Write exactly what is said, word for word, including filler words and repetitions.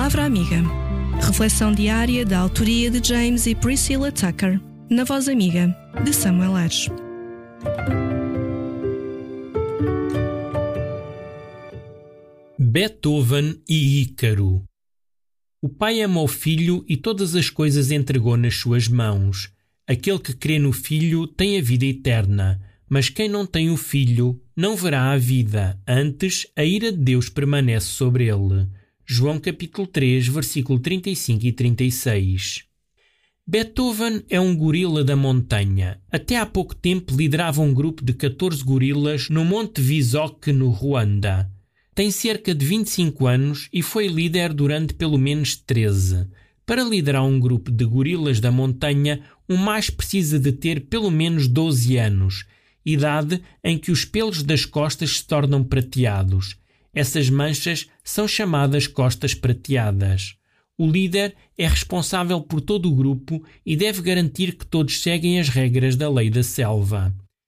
Palavra Amiga. Reflexão diária da autoria de James e Priscilla Tucker, na voz amiga de Samuel Aires. Beethoven e Ícaro. O pai ama o filho e todas as coisas entregou nas suas mãos. Aquele que crê no filho tem a vida eterna, mas quem não tem o filho não verá a vida, antes a ira de Deus permanece sobre ele. João capítulo três, versículo trinta e cinco e trinta e seis. Beethoven é um gorila da montanha. Até há pouco tempo liderava um grupo de catorze gorilas no Monte Visoque, no Ruanda. Tem cerca de vinte e cinco anos e foi líder durante pelo menos treze. Para liderar um grupo de gorilas da montanha, um macho precisa de ter pelo menos doze anos, idade em que os pelos das costas se tornam prateados. Essas manchas são chamadas costas prateadas. O líder é responsável por todo o grupo e deve garantir que todos seguem as regras da lei da selva.